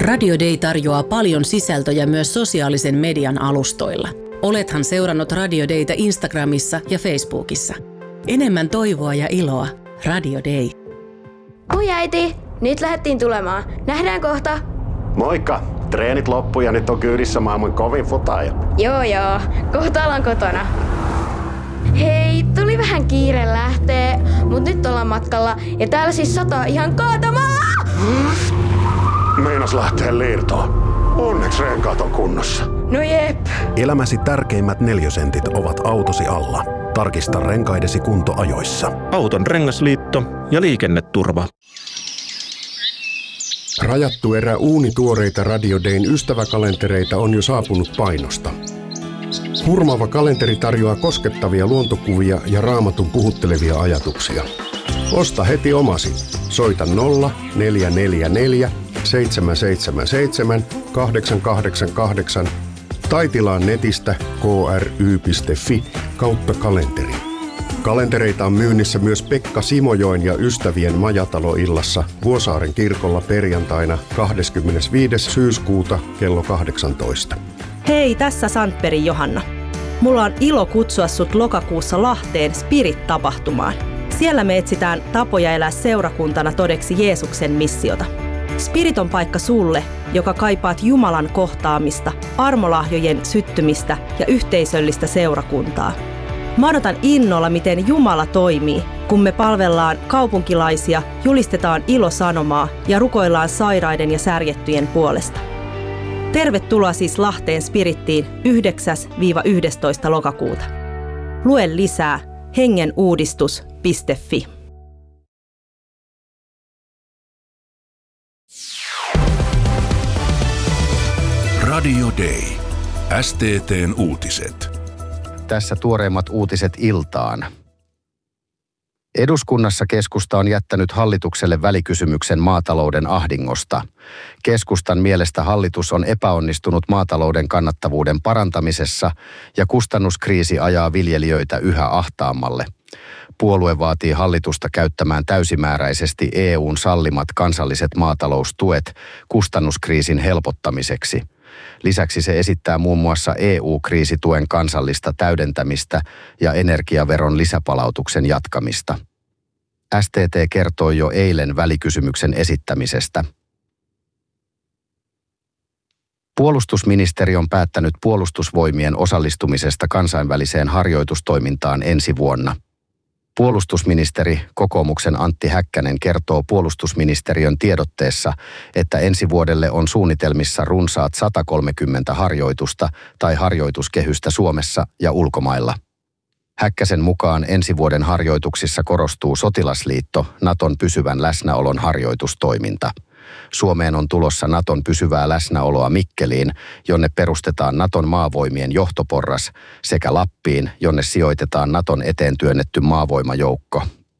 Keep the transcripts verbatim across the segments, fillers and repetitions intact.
Radio Day tarjoaa paljon sisältöjä myös sosiaalisen median alustoilla. Olethan seurannut Radio Daytä Instagramissa ja Facebookissa. Enemmän toivoa ja iloa. Radio Day. Oi äiti, nyt lähdettiin tulemaan. Nähdään kohta. Moikka! Treenit loppu ja nyt on kyydissä maailman kovin futaaja. Joo joo, kohta ollaan kotona. Hei, tuli vähän kiire lähtee, mut nyt ollaan matkalla ja täällä siis sataa ihan kaatamalla! Meinas lähtee liirtoon. Onneksi renkaat on kunnossa. No jep. Elämäsi tärkeimmät neliösentit ovat autosi alla. Tarkista renkaidesi kunto ajoissa. Auton rengasliitto ja liikenneturva. Rajattu erä uunituoreita Radio Dayn ystäväkalentereita on jo saapunut painosta. Hurmaava kalenteri tarjoaa koskettavia luontokuvia ja Raamatun puhuttelevia ajatuksia. Osta heti omasi. Soita nolla neljä neljä neljä seitsemän seitsemän seitsemän kahdeksan kahdeksan kahdeksan tai tilaa netistä k r y piste f i kautta kalenteri. Kalentereita on myynnissä myös Pekka Simojoen ja ystävien majataloillassa Vuosaaren kirkolla perjantaina kahdeskymmenesviides syyskuuta kello kahdeksantoista. Hei, tässä Sandbergin Johanna. Mulla on ilo kutsua sut lokakuussa Lahteen Spirit-tapahtumaan. Siellä me etsitään tapoja elää seurakuntana todeksi Jeesuksen missiota. Spirit on paikka sulle, joka kaipaat Jumalan kohtaamista, armolahjojen syttymistä ja yhteisöllistä seurakuntaa. Mä odotan innolla, miten Jumala toimii, kun me palvellaan kaupunkilaisia, julistetaan ilosanomaa ja rukoillaan sairaiden ja särjettyjen puolesta. Tervetuloa siis Lahteen Spirittiin yhdeksäs yhdestoista lokakuuta. Lue lisää hengenuudistus piste f i. Radio Day. S T T:n uutiset. Tässä tuoreimmat uutiset iltaan. Eduskunnassa keskusta on jättänyt hallitukselle välikysymyksen maatalouden ahdingosta. Keskustan mielestä hallitus on epäonnistunut maatalouden kannattavuuden parantamisessa ja kustannuskriisi ajaa viljelijöitä yhä ahtaammalle. Puolue vaatii hallitusta käyttämään täysimääräisesti E U:n sallimat kansalliset maataloustuet kustannuskriisin helpottamiseksi. Lisäksi se esittää muun muassa E U-kriisituen kansallista täydentämistä ja energiaveron lisäpalautuksen jatkamista. S T T kertoi jo eilen välikysymyksen esittämisestä. Puolustusministeri on päättänyt puolustusvoimien osallistumisesta kansainväliseen harjoitustoimintaan ensi vuonna. Puolustusministeri, kokoomuksen Antti Häkkänen, kertoo puolustusministeriön tiedotteessa, että ensi vuodelle on suunnitelmissa runsaat sata kolmekymmentä harjoitusta tai harjoituskehystä Suomessa ja ulkomailla. Häkkäsen mukaan ensi vuoden harjoituksissa korostuu sotilasliitto, Naton pysyvän läsnäolon harjoitustoiminta. Suomeen on tulossa Naton pysyvää läsnäoloa Mikkeliin, jonne perustetaan Naton maavoimien johtoporras, sekä Lappiin, jonne sijoitetaan Naton eteen työnnetty maavoimajoukko.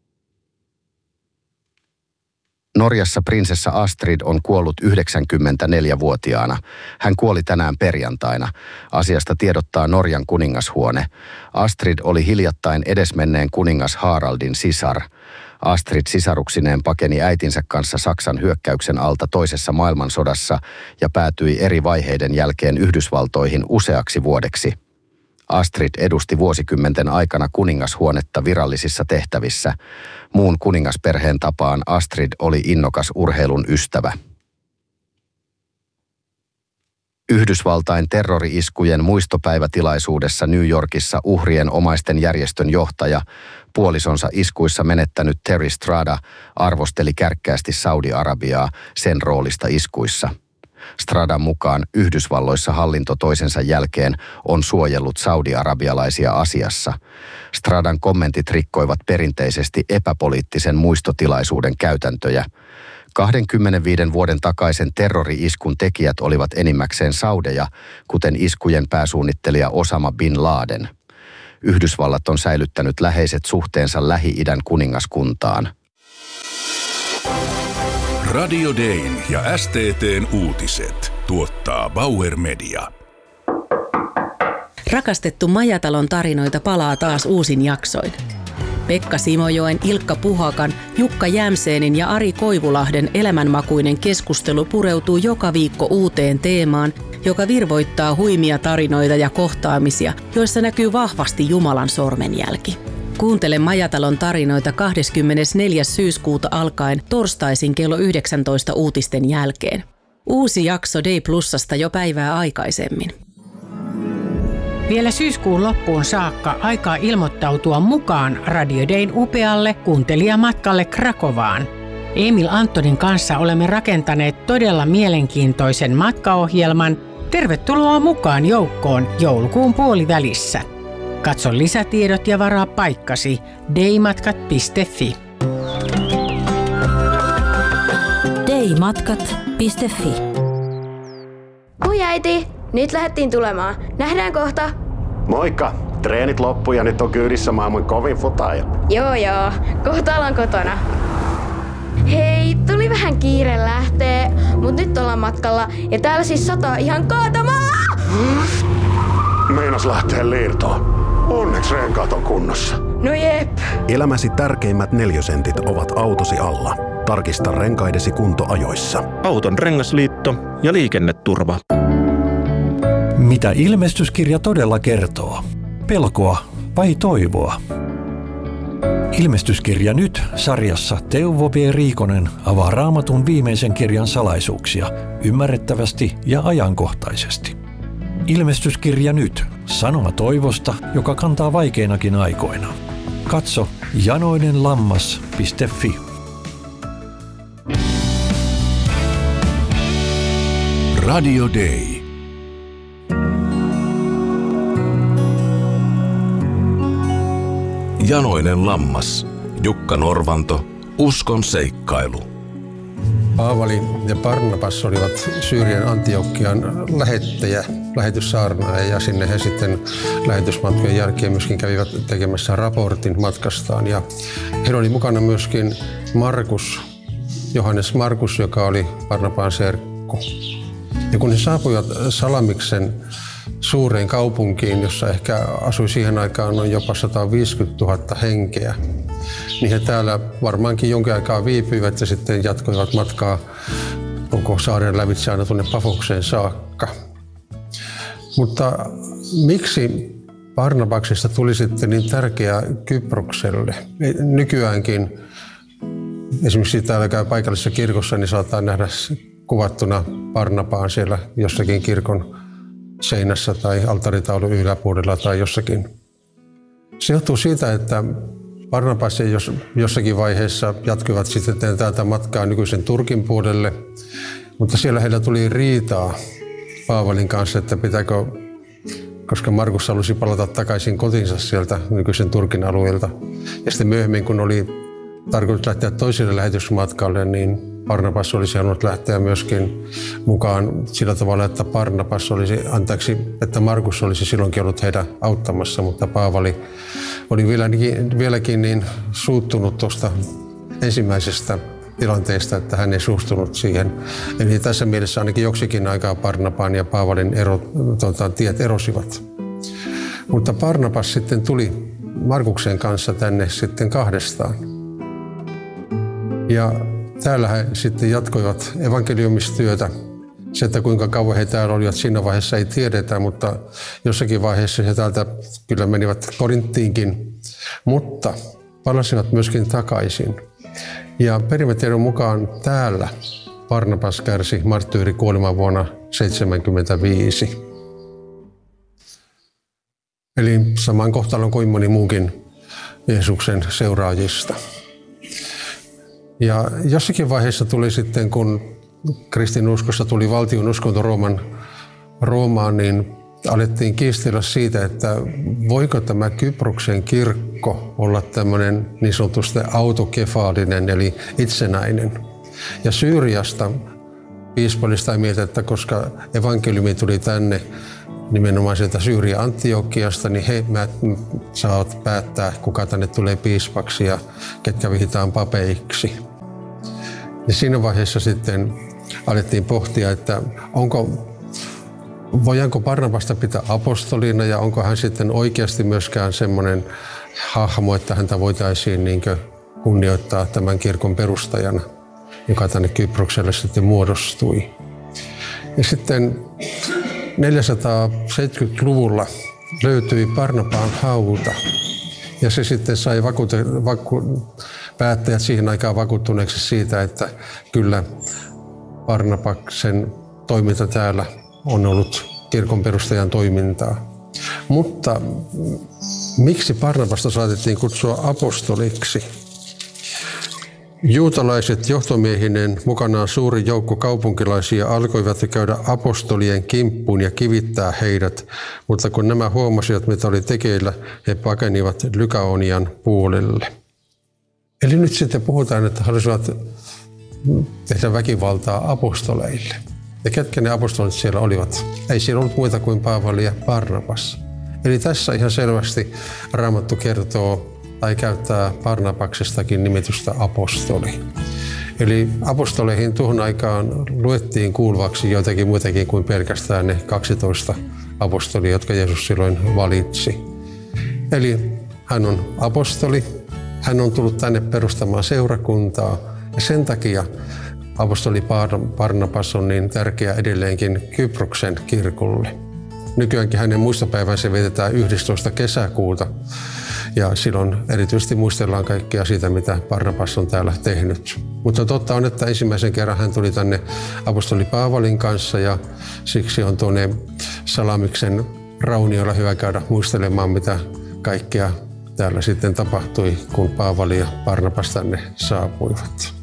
Norjassa prinsessa Astrid on kuollut yhdeksänkymmentäneljävuotiaana. Hän kuoli tänään perjantaina. Asiasta tiedottaa Norjan kuningashuone. Astrid oli hiljattain edesmenneen kuningas Haraldin sisar. Astrid sisaruksineen pakeni äitinsä kanssa Saksan hyökkäyksen alta toisessa maailmansodassa ja päätyi eri vaiheiden jälkeen Yhdysvaltoihin useaksi vuodeksi. Astrid edusti vuosikymmenten aikana kuningashuonetta virallisissa tehtävissä. Muun kuningasperheen tapaan Astrid oli innokas urheilun ystävä. Yhdysvaltain terrori-iskujen muistopäivätilaisuudessa New Yorkissa uhrien omaisten järjestön johtaja, puolisonsa iskuissa menettänyt Terry Strada, arvosteli kärkkäästi Saudi-Arabiaa sen roolista iskuissa. Stradan mukaan Yhdysvalloissa hallinto toisensa jälkeen on suojellut saudi-arabialaisia asiassa. Stradan kommentit rikkoivat perinteisesti epäpoliittisen muistotilaisuuden käytäntöjä. kaksikymmentäviisi vuoden takaisen terrori-iskun tekijät olivat enimmäkseen saudeja, kuten iskujen pääsuunnittelija Osama bin Laden. Yhdysvallat on säilyttänyt läheiset suhteensa Lähi-idän kuningaskuntaan. Radio Dayn ja S T T:n uutiset tuottaa Bauer Media. Rakastettu Majatalon tarinoita palaa taas uusin jaksoin. Pekka Simojoen, Ilkka Puhakan, Jukka Jämseenin ja Ari Koivulahden elämänmakuinen keskustelu pureutuu joka viikko uuteen teemaan, joka virvoittaa huimia tarinoita ja kohtaamisia, joissa näkyy vahvasti Jumalan sormenjälki. Kuuntele Majatalon tarinoita kahdeskymmenesneljäs syyskuuta alkaen torstaisin kello yhdeksäntoista uutisten jälkeen. Uusi jakso Day Plusasta jo päivää aikaisemmin. Vielä syyskuun loppuun saakka aikaa ilmoittautua mukaan Radio Dayn upealle kuuntelijamatkalle Krakovaan. Emil Antonin kanssa olemme rakentaneet todella mielenkiintoisen matkaohjelman. Tervetuloa mukaan joukkoon joulukuun puolivälissä. Katso lisätiedot ja varaa paikkasi daymatkat piste fi. daymatkat piste fi. Moi äiti, nyt lähdettiin tulemaan. Nähdään kohta. Moikka! Treenit loppu ja nyt on kyydissä maailman kovin futaaja. Joo joo, kohta ollaan kotona. Hei, tuli vähän kiire lähtee, mut nyt ollaan matkalla ja täällä siis sataa ihan kaatamaa! Meinas lähtee liirtoon. Onneksi renkaat on kunnossa. No jep. Elämäsi tärkeimmät neliösentit ovat autosi alla. Tarkista renkaidesi kunto ajoissa. Auton rengasliitto ja liikenneturva. Mitä ilmestyskirja todella kertoo? Pelkoa vai toivoa? Ilmestyskirja nyt -sarjassa Teuvo V. Riikonen avaa Raamatun viimeisen kirjan salaisuuksia ymmärrettävästi ja ajankohtaisesti. Ilmestyskirja nyt -sanoma toivosta, joka kantaa vaikeinakin aikoina. Katso janoinenlammas piste fi. Radio Day. Janoinen lammas. Jukka Norvanto. Uskon seikkailu. Paavali ja Barnabas olivat Syyrian Antiokian lähettäjä, lähetyssaarnaaja, ja sinne he sitten lähetysmatkojen jälkeen myöskin kävivät tekemässä raportin matkastaan. Ja heillä oli mukana myöskin Markus, Johannes Markus, joka oli Barnabaan serkku. Ja kun he saapuivat Salamiksen suureen kaupunkiin, jossa ehkä asui siihen aikaan noin jopa sata viisikymmentätuhatta henkeä, niin he täällä varmaankin jonkin aikaa viipyivät ja sitten jatkoivat matkaa koko saaren lävitse aina tuonne Pafokseen saakka. Mutta miksi Barnabaksesta tuli sitten niin tärkeä Kyprokselle? Nykyäänkin esimerkiksi täällä käy paikallisessa kirkossa, niin saattaa nähdä kuvattuna Barnabaan siellä jossakin kirkon seinässä tai alttaritaulun yläpuolella tai jossakin. Se johtuu siitä, että Barnabas jos jossakin vaiheessa jatkuivat sitten täältä matkaa nykyisen Turkin puolelle, mutta siellä heillä tuli riitaa Paavalin kanssa, että pitääkö, koska Markus halusi palata takaisin kotinsa sieltä nykyisen Turkin alueelta. Ja sitten myöhemmin, kun oli tarkoitus lähteä toiselle lähetysmatkalle, niin Barnabas olisi halunnut lähteä myöskin mukaan sillä tavalla, että Barnabas olisi, anteeksi, että Markus olisi silloinkin ollut heidän auttamassa, mutta Paavali oli vieläkin, vieläkin niin suuttunut tuosta ensimmäisestä tilanteesta, että hän ei suostunut siihen. Eli tässä mielessä ainakin joksikin aikaa Barnabaan ja Paavalin ero, tuota, tiet erosivat. Mutta Barnabas sitten tuli Markuksen kanssa tänne sitten kahdestaan. Ja täällä he sitten jatkoivat evankeliumistyötä. Se, että kuinka kauan he täällä olivat siinä vaiheessa ei tiedetä, mutta jossakin vaiheessa he täältä kyllä menivät Korinttiinkin, mutta palasivat myöskin takaisin. Ja perimätiedon mukaan täällä Barnabas kärsi marttyyrikuoleman vuonna seitsemänkymmentäviisi. Eli saman kohtalon kuin moni muukin Jeesuksen seuraajista. Ja jossakin vaiheessa tuli sitten, kun kristinuskossa tuli valtion uskonto Rooman, Roomaan, niin alettiin kiistellä siitä, että voiko tämä Kyproksen kirkko olla tämmöinen niin sanotusti autokefaalinen, eli itsenäinen. Ja Syyriasta piispa oli sitä mieltä, että koska evankeliumi tuli tänne nimenomaan sieltä Syyrian Antiokiasta, niin he saavat päättää, kuka tänne tulee piispaksi ja ketkä vihitään papeiksi. Ja siinä vaiheessa sitten alettiin pohtia, että onko, voidaanko Barnabasta pitää apostolina ja onko hän sitten oikeasti myöskään semmoinen hahmo, että häntä voitaisiin niin kuin kunnioittaa tämän kirkon perustajana, joka tänne Kyprokselle sitten muodostui. Ja sitten neljäsataaseitsemänkymmentäluvulla löytyi Barnabaan hauta. Ja se sitten sai vakuute- vaku- päättäjät siihen aikaan vakuuttuneeksi siitä, että kyllä Barnabaksen toiminta täällä on ollut kirkon perustajan toimintaa. Mutta miksi Barnabasta saatettiin kutsua apostoliksi? Juutalaiset johtomiehinen, mukanaan suuri joukko kaupunkilaisia, alkoivat käydä apostolien kimppuun ja kivittää heidät, mutta kun nämä huomasivat, mitä oli tekeillä, he pakenivat Lykaonian puolelle. Eli nyt sitten puhutaan, että halusivat tehdä väkivaltaa apostoleille. Ja ketkä ne apostolit siellä olivat? Ei siellä ollut muita kuin Paavali ja Barnabas. Eli tässä ihan selvästi Raamattu kertoo tai käyttää Barnabaksestakin nimitystä apostoli. Eli apostoleihin tuohon aikaan luettiin kuuluvaksi joitakin muitakin kuin pelkästään ne kaksitoista apostolia, jotka Jeesus silloin valitsi. Eli hän on apostoli, hän on tullut tänne perustamaan seurakuntaa ja sen takia apostoli Barnabas on niin tärkeä edelleenkin Kyproksen kirkolle. Nykyäänkin hänen muistopäivänsä vietetään yhdestoista kesäkuuta ja silloin erityisesti muistellaan kaikkea siitä, mitä Barnabas on täällä tehnyt. Mutta totta on, että ensimmäisen kerran hän tuli tänne apostoli Paavalin kanssa ja siksi on tuonne Salamiksen raunioilla hyvä käydä muistelemaan, mitä kaikkea täällä sitten tapahtui, kun Paavali ja Barnabas tänne saapuivat.